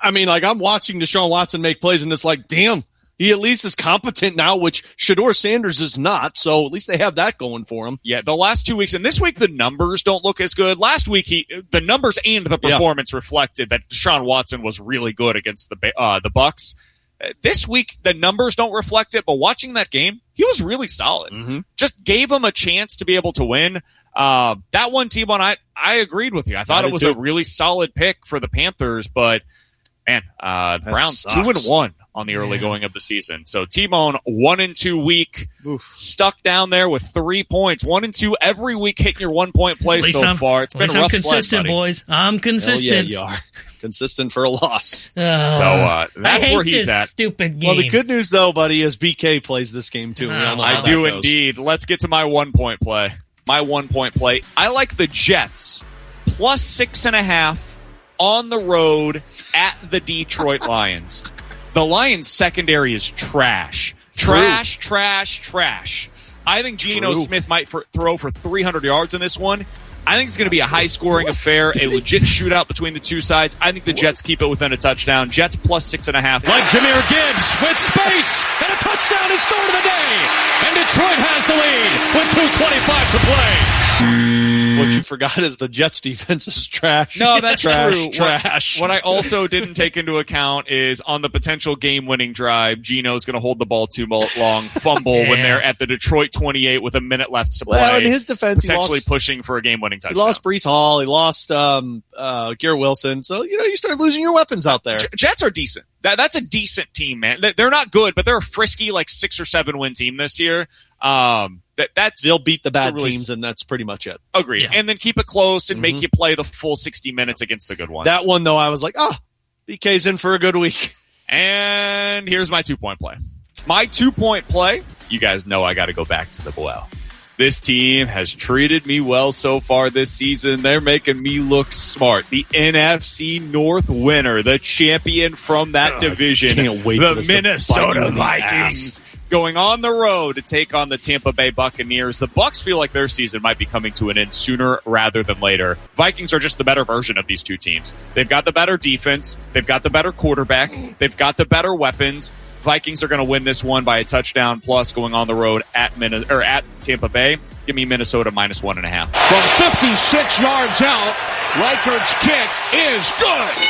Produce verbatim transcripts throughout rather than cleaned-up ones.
I mean, like, I'm watching Deshaun Watson make plays, and it's like, damn, he at least is competent now, which Shedeur Sanders is not. So at least they have that going for him. Yeah, the last two weeks, and this week the numbers don't look as good. Last week, he the numbers and the performance yeah. reflected that Deshaun Watson was really good against the uh, the Bucs. Uh, this week, the numbers don't reflect it, but watching that game, he was really solid. Mm-hmm. Just gave him a chance to be able to win. Uh, that one, T-Bone, I, I agreed with you. I thought I it was too. a really solid pick for the Panthers, but man, uh, the that Browns sucks. two and one on the early yeah. going of the season. So T-Bone, one and two week, Oof. stuck down there with three points. One and two every week, hitting your one point play so I'm, far. It's been rough. I'm consistent, sled, boys. I'm consistent. Hell yeah, you are. Consistent for a loss. Uh, so uh, that's I hate where he's this at. Stupid game. Well, the good news, though, buddy, is B K plays this game, too. We all know how I do that goes. indeed. Let's get to my one-point play. My one-point play. I like the Jets plus six and a half on the road at the Detroit Lions. The Lions' secondary is trash. Trash, True. trash, trash. I think Geno True. Smith might for, throw for three hundred yards in this one. I think it's going to be a high-scoring affair, a legit shootout between the two sides. I think the Jets keep it within a touchdown. Jets plus six and a half. Like Jahmyr Gibbs with space, and a touchdown is third of the day. And Detroit has the lead with two twenty-five to play. What you forgot is the Jets defense is trash. No, that's trash, true. Trash. What, what I also didn't take into account is on the potential game-winning drive, Geno's going to hold the ball too long, fumble yeah. when they're at the Detroit twenty-eight with a minute left to play. Well, in his defense, he potentially lost, pushing for a game-winning touchdown. he lost Breece Hall. He lost um, uh, Garrett Wilson. So, you know, you start losing your weapons out there. J- Jets are decent. That, that's a decent team, man. They're not good, but they're a frisky, like, six or seven win team this year. Um, that that's They'll beat the bad really teams, and that's pretty much it. Agreed. Yeah. And then keep it close and Mm-hmm. make you play the full sixty minutes against the good ones. That one, though, I was like, ah, B K's in for a good week. And here's my two-point play. My two-point play, you guys know I got to go back to the well. This team has treated me well so far this season. They're making me look smart. The N F C North winner, the champion from that God, division, can't wait the for this to bite Minnesota me in the Vikings, going on the road to take on the Tampa Bay Buccaneers. The Bucs feel like their season might be coming to an end sooner rather than later. Vikings are just the better version of these two teams. They've got the better defense. They've got the better quarterback. They've got the better weapons. Vikings are going to win this one by a touchdown plus going on the road at Min- or at Tampa Bay. Give me Minnesota minus one and a half. From fifty-six yards out, Reichardt's kick is good.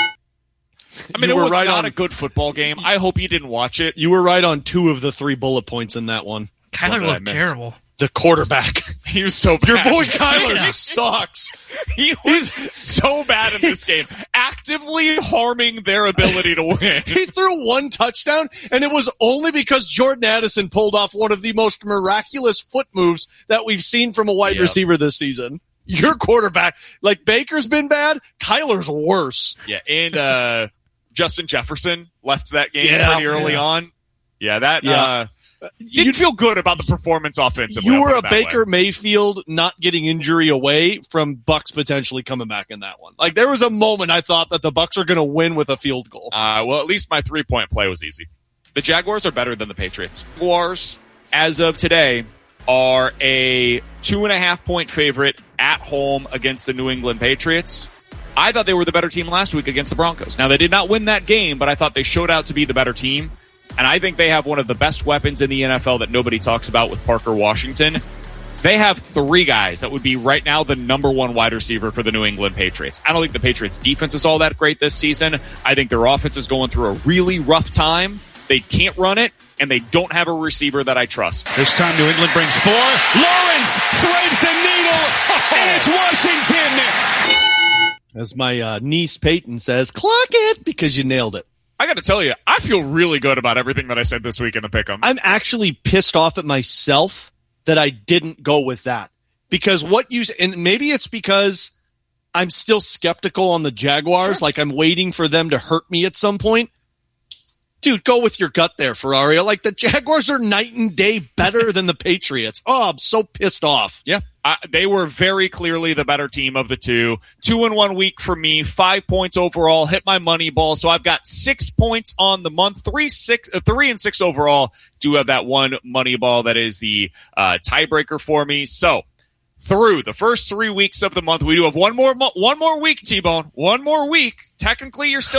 I mean, You it were was right not on- a good football game. I hope you didn't watch it. You were right on two of the three bullet points in that one. What Kyler did I looked miss? terrible. The quarterback. He was so bad. Your boy Kyler sucks. He was so bad in this game, actively harming their ability to win. He threw one touchdown, and it was only because Jordan Addison pulled off one of the most miraculous foot moves that we've seen from a wide Yep. receiver this season. Your quarterback, like Baker's been bad, Kyler's worse. Yeah, and uh, Justin Jefferson left that game Yeah, pretty early yeah. on. Yeah, that Yeah. uh, didn't feel good about the performance offensively. You I'll were put a it that Baker way. Mayfield not getting injury away from Bucks potentially coming back in that one. Like, there was a moment I thought that the Bucks are going to win with a field goal. Uh, well, at least my three-point play was easy. The Jaguars are better than the Patriots. Jaguars, as of today, are a two-and-a-half-point favorite at home against the New England Patriots. I thought they were the better team last week against the Broncos. Now, they did not win that game, but I thought they showed out to be the better team. And I think they have one of the best weapons in the N F L that nobody talks about with Parker Washington. They have three guys that would be right now the number one wide receiver for the New England Patriots. I don't think the Patriots' defense is all that great this season. I think their offense is going through a really rough time. They can't run it, and they don't have a receiver that I trust. This time New England brings four. Lawrence threads the needle, and it's Washington. As my uh, niece Peyton says, clock it, because you nailed it. I got to tell you, I feel really good about everything that I said this week in the Pick'em. I'm actually pissed off at myself that I didn't go with that. Because what you, and maybe it's because I'm still skeptical on the Jaguars. Sure. Like, I'm waiting for them to hurt me at some point. Dude, go with your gut there, Ferrari. Like, the Jaguars are night and day better than the Patriots. Oh, I'm so pissed off. Yeah, uh, they were very clearly the better team of the two. Two in one week for me, five points overall. Hit my money ball, so I've got six points on the month. Three six, uh, three and six overall. Do have that one money ball that is the uh, tiebreaker for me. So through the first three weeks of the month, we do have one more mo- one more week, T-Bone. One more week. Technically, you're still